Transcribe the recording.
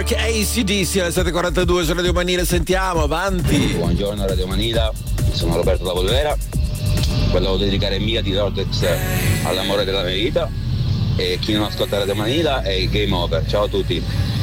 Che AC/DC alle 7:42 su Radio Manila, sentiamo, avanti. Buongiorno Radio Manila, sono Roberto da Polvera. Volevo dedicare Mia di Vortex all'amore della mia vita, e chi non ascolta Radio Manila è Game Over. Ciao a tutti.